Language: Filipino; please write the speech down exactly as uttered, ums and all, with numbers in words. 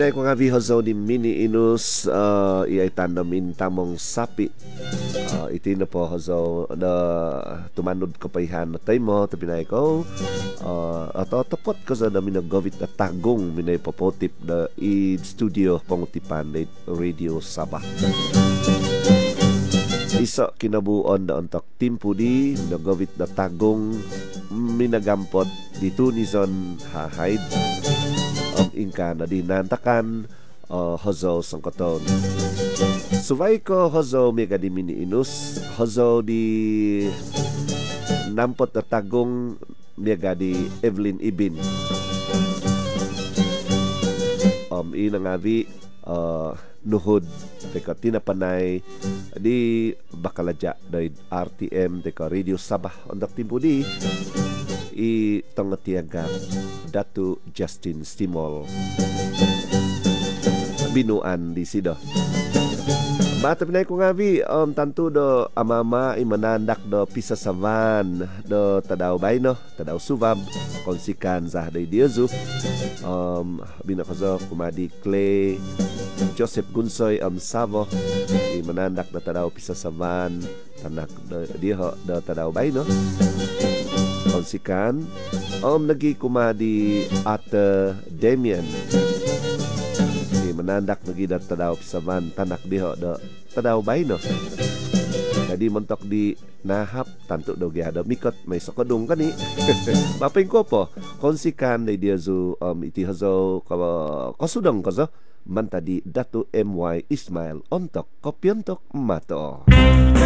pinay ko nga vihozo ni Mini Inus uh, iay tanamin tamong sapi. Uh, iti na po hozo na tumanod ko paihan na tayo mo tapinay ko uh, at atapot ko sa namin naggovit na tagong minay popotip na i-studio pangutipan na Radio Sabah. Isa kinabuon na antak timpo di naggovit na tagong minagampot dito ni Zon Hahide ang ingka na dinantakan uh, hozo sangkoton. Suvay ko hozo mega di Mini Inus hozo di nampot na tagong mega di Evelyn Ibin um, inangavi uh, nuhod teka tinapanay di Bakaladya da R T M teka Radio Sabah ondak timpo di i tangatiaga Datu Justin Stimol binuan di sido. Bata pinay ko nga vi um, tanto do amama imanandak do pisa savan do tadaw bay no tadaw subab konsikan zah day diazu um, binakazo kumadi Clay Joseph Gunsoy am um, Savo imanandak do tadaw pisa savan tanak do diho do tadaw bay no konsikan om um, nagi kumadi at uh, Damian manandak nagi dat tadaw pisaman tanak diho do tadaw bay no jadi mentok di nahap tanto do gyada mikot may sakadung kani maping ko po konsikan day dia zu um, iti hazo ka kasudang kazo man tadi Datu M Y Ismail ontok kopyontok mato.